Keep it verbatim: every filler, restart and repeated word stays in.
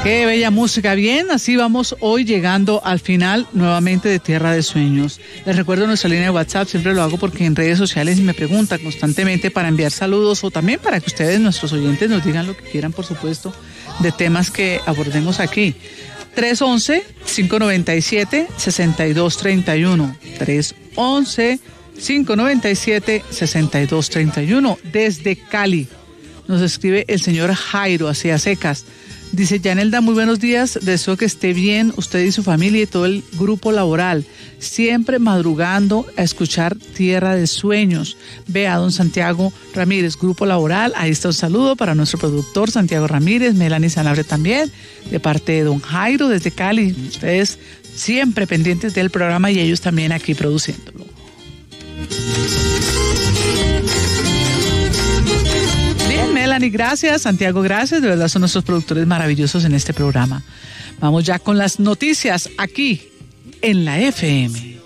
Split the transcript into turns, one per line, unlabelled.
Qué bella música. Bien, así vamos hoy llegando al final nuevamente de Tierra de Sueños. Les recuerdo nuestra línea de WhatsApp, siempre lo hago porque en redes sociales me preguntan constantemente para enviar saludos o también para que ustedes, nuestros oyentes, nos digan lo que quieran, por supuesto, de temas que abordemos aquí. tres once, cinco noventa y siete, sesenta y dos treinta y uno. tres once, cinco noventa y siete, sesenta y dos treinta y uno. Desde Cali nos escribe el señor Jairo, así a secas. Dice: Yanelda, muy buenos días, deseo que esté bien usted y su familia y todo el grupo laboral, siempre madrugando a escuchar Tierra de Sueños. Ve a don Santiago Ramírez, grupo laboral, ahí está un saludo para nuestro productor Santiago Ramírez, Melanie Sanabria también, de parte de don Jairo desde Cali. Ustedes siempre pendientes del programa y ellos también aquí produciéndolo. Melanie, gracias. Santiago, gracias. De verdad son nuestros productores maravillosos en este programa. Vamos ya con las noticias aquí en la F M.